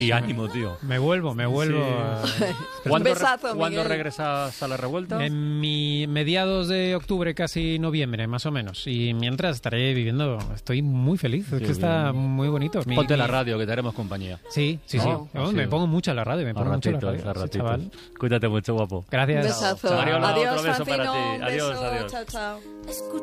Y ánimo, tío. Me vuelvo. Sí. Un besazo, ¿Cuándo Miguel. regresas a La Revuelta? En mediados de octubre, casi noviembre, más o menos. Y mientras estaré viviendo, estoy muy feliz. Es Qué que está bien. muy bonito. Ponte la radio, que te haremos compañía. Sí. No, Oh, sí. Me pongo mucho a la radio, A ratitos, a ratitos. chaval. Cuídate mucho, guapo. Gracias. Un besazo. Mariola, Adiós, otro beso para Francino. ti. Un Adiós, beso. adiós. Chao, chao.